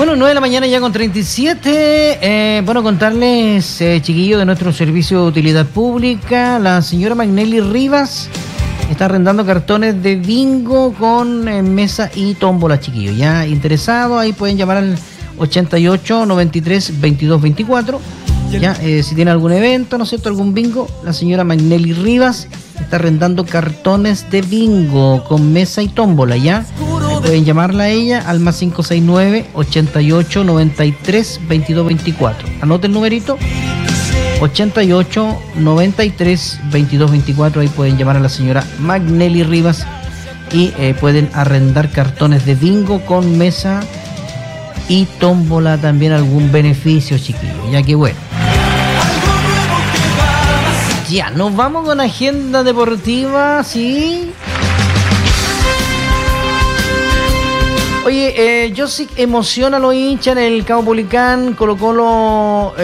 Bueno, 9 de la mañana ya con 37. Bueno, contarles, chiquillos, de nuestro servicio de utilidad pública. La señora Magnelli Rivas está arrendando cartones de bingo con mesa y tómbola, chiquillos. Ya interesado, ahí pueden llamar al 88 93 22 24. Ya, si tiene algún evento, ¿no es cierto?, algún bingo, la señora Magnelli Rivas está arrendando cartones de bingo con mesa y tómbola, ¿ya? Pueden llamarla a ella al más 569 88 93 22 24. Anote el numerito 88 93 22 24. Ahí pueden llamar a la señora Magnelli Rivas y pueden arrendar cartones de bingo con mesa y tómbola, también algún beneficio, chiquillos, ya que bueno. Ya, nos vamos con agenda deportiva, ¿sí? Oye, Josic emociona a los hinchas en el Caupolicán. Colo-Colo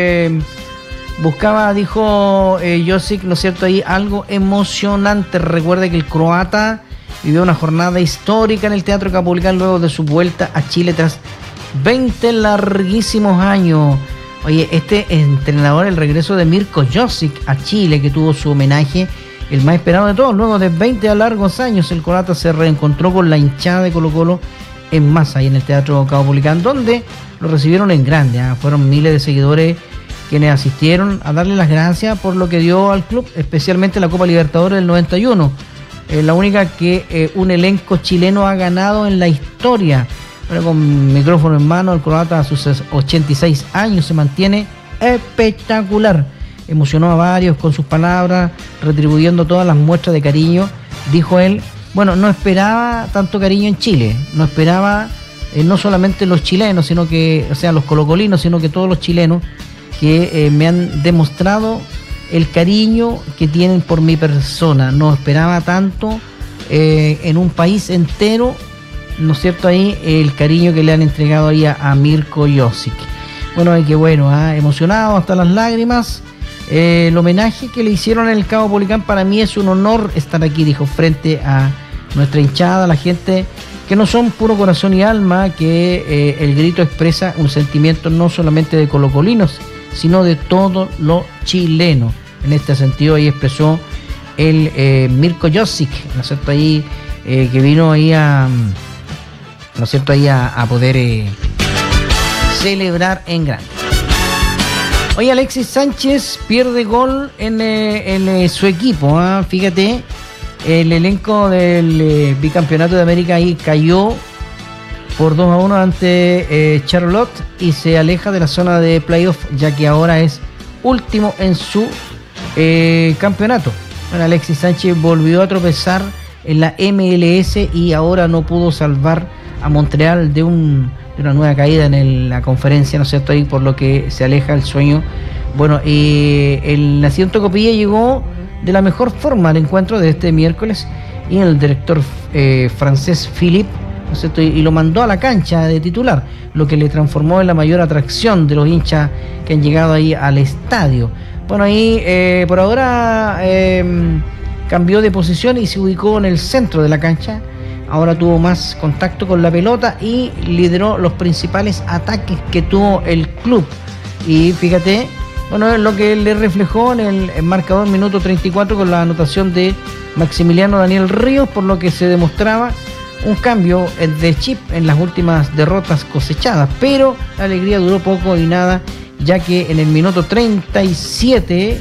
buscaba, dijo Josic, ¿no es cierto?, ahí algo emocionante. Recuerde que el croata vivió una jornada histórica en el Teatro Caupolicán luego de su vuelta a Chile tras 20 larguísimos años. Oye, este entrenador, el regreso de Mirko Josic a Chile, que tuvo su homenaje, el más esperado de todos. Luego de 20 largos años, el croata se reencontró con la hinchada de Colo-Colo en masa ahí en el Teatro Caupolicán, donde lo recibieron en grande. Fueron miles de seguidores quienes asistieron a darle las gracias por lo que dio al club, especialmente la Copa Libertadores del 91. La única que un elenco chileno ha ganado en la historia. Bueno, con micrófono en mano, el croata a sus 86 años se mantiene espectacular. Emocionó a varios con sus palabras, retribuyendo todas las muestras de cariño. Dijo él, bueno, no esperaba tanto cariño en Chile, no esperaba no solamente los chilenos, sino que, o sea, los colocolinos, sino que todos los chilenos que me han demostrado el cariño que tienen por mi persona. No esperaba tanto en un país entero, ¿no es cierto?, ahí el cariño que le han entregado ahí a Mirko Josic. Bueno, y que bueno, emocionado hasta las lágrimas. El homenaje que le hicieron en el Caupolicán, para mí es un honor estar aquí, dijo, frente a nuestra hinchada, la gente que no son puro corazón y alma, que el grito expresa un sentimiento no solamente de colocolinos, sino de todo lo chileno. En este sentido, ahí expresó el Mirko Josic, ¿no es cierto?, ahí que vino ahí a, ¿no es cierto?, ahí a poder celebrar en grande. Hoy Alexis Sánchez pierde gol en su equipo. Fíjate, el elenco del bicampeonato de América ahí cayó por 2-1 ante Charlotte y se aleja de la zona de playoff, ya que ahora es último en su campeonato. Bueno, Alexis Sánchez volvió a tropezar en la MLS y ahora no pudo salvar a Montreal de una nueva caída en la conferencia, ¿no es cierto?, ahí, por lo que se aleja el sueño. Bueno, el nacido en Tocopilla llegó de la mejor forma al encuentro de este miércoles y el director francés Philippe, ¿no es cierto?, y lo mandó a la cancha de titular, lo que le transformó en la mayor atracción de los hinchas que han llegado ahí al estadio. Bueno, ahí por ahora cambió de posición y se ubicó en el centro de la cancha. Ahora tuvo más contacto con la pelota y lideró los principales ataques que tuvo el club. Y fíjate, bueno, es lo que le reflejó en el marcador minuto 34 con la anotación de Maximiliano Daniel Ríos, por lo que se demostraba un cambio de chip en las últimas derrotas cosechadas. Pero la alegría duró poco y nada, ya que en el minuto 37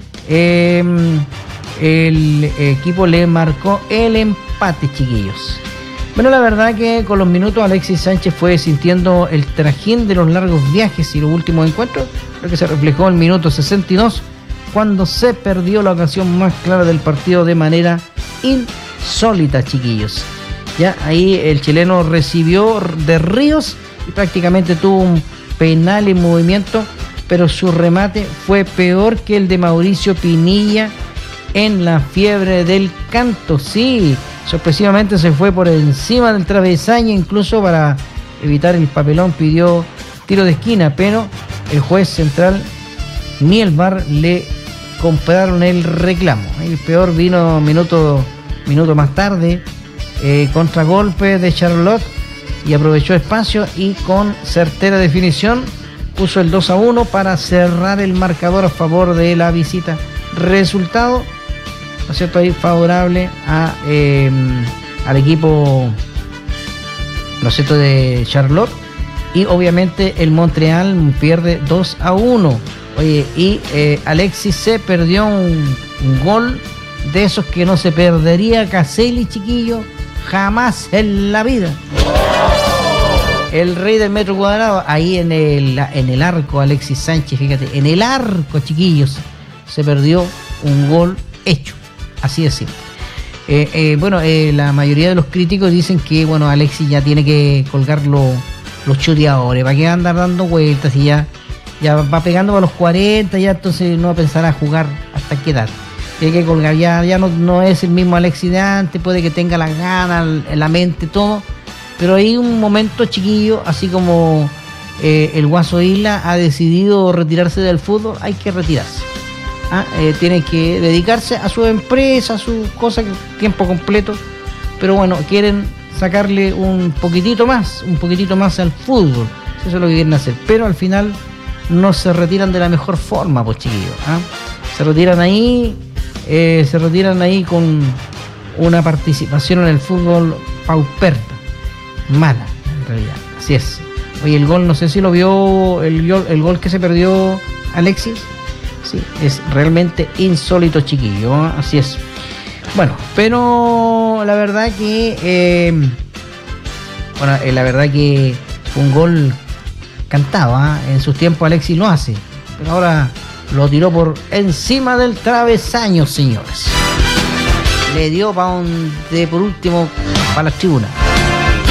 el equipo le marcó el empate, chiquillos. Bueno, la verdad que con los minutos Alexis Sánchez fue sintiendo el trajín de los largos viajes y los últimos encuentros, lo que se reflejó en el minuto 62, cuando se perdió la ocasión más clara del partido de manera insólita, chiquillos. Ya ahí el chileno recibió de Ríos y prácticamente tuvo un penal en movimiento, pero su remate fue peor que el de Mauricio Pinilla en la fiebre del canto. Sí, sorpresivamente se fue por encima del travesaño, incluso para evitar el papelón pidió tiro de esquina, pero el juez central ni el VAR le compraron el reclamo. El peor vino minuto más tarde, contragolpe de Charlotte y aprovechó espacio y con certera definición puso el 2-1 para cerrar el marcador a favor de la visita. Resultado, ¿no es cierto?, ahí favorable al equipo, ¿no es cierto?, de Charlotte. Y obviamente el Montreal pierde 2-1. Oye, y Alexis se perdió un gol de esos que no se perdería Caselli, chiquillo, jamás en la vida. El rey del metro cuadrado, ahí en el arco, Alexis Sánchez, fíjate, en el arco, chiquillos, se perdió un gol hecho, así de simple. La mayoría de los críticos dicen que, bueno, Alexis ya tiene que colgar los chuteadores, ¿para qué andar dando vueltas? Y ya va pegando a los 40, ya entonces no va a pensar a jugar hasta qué edad. Tiene que colgar, ya no es el mismo Alexis de antes, puede que tenga las ganas, la mente, todo. Pero hay un momento, chiquillo, así como el Guaso Isla ha decidido retirarse del fútbol, hay que retirarse. Tiene que dedicarse a su empresa, a sus cosas, tiempo completo. Pero bueno, quieren sacarle un poquitito más al fútbol. Eso es lo que quieren hacer. Pero al final no se retiran de la mejor forma, pues, chiquillos. Se retiran ahí con una participación en el fútbol pauperta. Mala, en realidad, así es. Oye, el gol, no sé si lo vio, el gol que se perdió Alexis. Sí, es realmente insólito, chiquillo, así es. Bueno, pero la verdad que fue un gol cantado, en sus tiempos Alexis lo hace, pero ahora lo tiró por encima del travesaño, señores. Le dio por último para las tribunas.